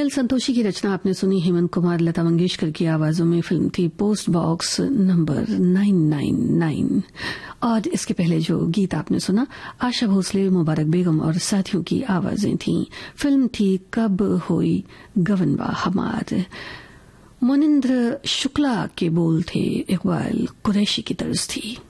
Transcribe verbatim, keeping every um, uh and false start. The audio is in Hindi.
अनिल संतोषी की रचना आपने सुनी, हेमंत कुमार लता मंगेशकर की आवाजों में। फिल्म थी post box number nine nine nine. और इसके पहले जो गीत आपने सुना, आशा भोसले, मुबारक बेगम और साथियों की आवाजें थीं। फिल्म थी कब होई गवनवा हमार। मुनिंद्र शुक्ला के बोल थे, इकबाल कुरैशी की तर्ज थी।